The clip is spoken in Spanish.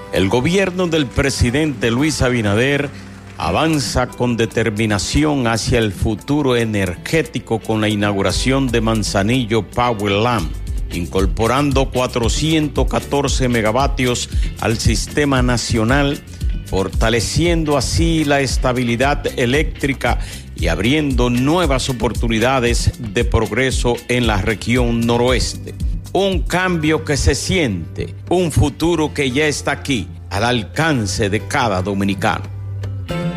El gobierno del presidente Luis Abinader avanza con determinación hacia el futuro energético con la inauguración de Manzanillo Power Lamp, incorporando 414 megavatios al sistema nacional, fortaleciendo así la estabilidad eléctrica y abriendo nuevas oportunidades de progreso en la región noroeste. Un cambio que se siente, un futuro que ya está aquí, al alcance de cada dominicano.